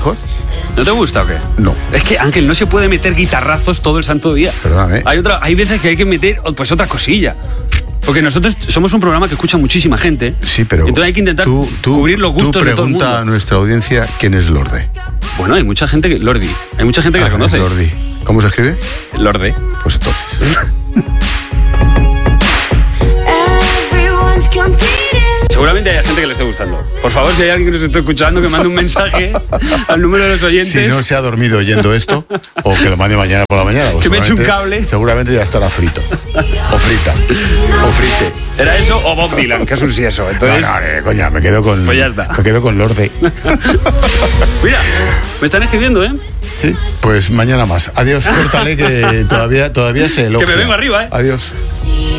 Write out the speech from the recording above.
mejor. ¿No te gusta o qué? No. Es que, Ángel, no se puede meter guitarrazos todo el santo día. Perdóname. Hay veces que hay que meter pues otra cosilla. Porque nosotros somos un programa que escucha muchísima gente. Sí, pero entonces hay que intentar cubrir los gustos de todo el mundo. Pregunta a nuestra audiencia quién es Lorde. Bueno, hay mucha gente que... Lordi. Hay mucha gente que la conoce. Lordi. ¿Cómo se escribe? Lorde. Pues entonces. Seguramente hay gente que le esté gustando. Por favor, si hay alguien que nos esté escuchando, que mande un mensaje al número de los oyentes. Si no se ha dormido oyendo esto, o que lo mande mañana por la mañana. Que me eche un cable. Seguramente ya estará frito. O frita. O frite. ¿Era eso o Bob Dylan? Que es un sí eso. Entonces... No, coña, me quedo con... Pues ya está. Me quedo con Lorde. Mira, me están escribiendo, ¿eh? Sí, pues mañana más. Adiós, córtale que todavía se elogia. Que me vengo arriba, ¿eh? Adiós.